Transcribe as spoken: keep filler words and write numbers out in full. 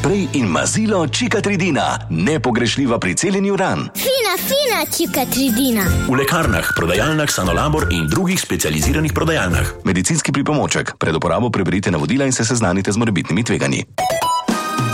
sprej in mazilo Čikatridina. Nepogrešljiva pri celjenju ran. Fina, fina Čikatridina. V lekarnah, prodajalnah Sanolabor in drugih specializiranih prodajalnah. Medicinski pripomoček. Pred uporabo preberite navodila in se seznanite z morebitnimi tveganji.